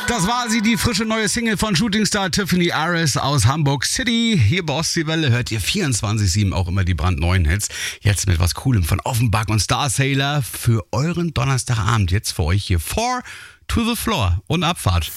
Das war sie, die frische neue Single von Shootingstar Tiffany Aris aus Hamburg City. Hier bei Ostseewelle hört ihr 24/7 auch immer die brandneuen Hits. Jetzt mit was Coolem von Offenbach und Starsailor für euren Donnerstagabend. Jetzt für euch hier 4 to the Floor und Abfahrt.